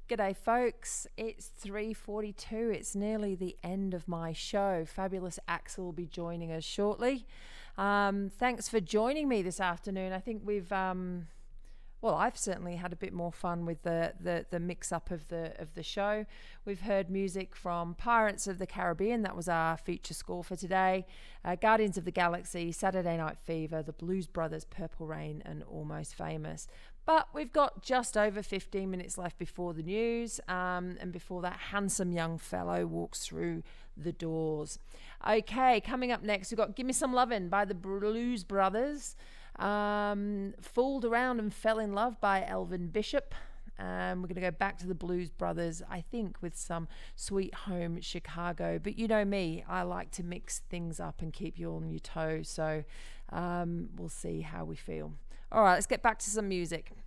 G'day folks, it's 3:42. It's nearly the end of my show. Fabulous Axel will be joining us shortly. Thanks for joining me this afternoon. I think we've I've certainly had a bit more fun with the mix up of the show. We've heard music from Pirates of the Caribbean, that was our feature score for today. Guardians of the Galaxy, Saturday Night Fever, the Blues Brothers, Purple Rain, and Almost Famous. But we've got just over 15 minutes left before the news, and before that handsome young fellow walks through the doors. Okay, coming up next, we've got Give Me Some Lovin' by the Blues Brothers. Fooled Around and Fell in Love by Elvin Bishop. We're going to go back to the Blues Brothers, I think, with some Sweet Home Chicago. But you know me, I like to mix things up and keep you on your toes. So we'll see how we feel. All right, let's get back to some music.